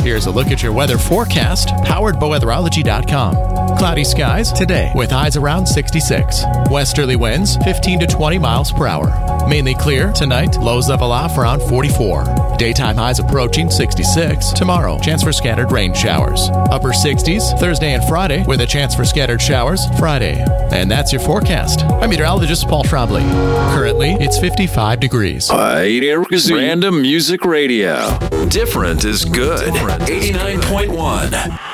Here's a look at your weather forecast, powered by weatherology.com. Cloudy skies today with highs around 66. Westerly winds 15 to 20 miles per hour. Mainly clear tonight, lows level off around 44. Daytime highs approaching 66. Tomorrow, chance for scattered rain showers. Upper 60s Thursday and Friday with a chance for scattered showers Friday. And that's your forecast. I'm meteorologist Paul Trombley. Currently, it's 55 degrees. Random Music Radio. Different is good. 89.1.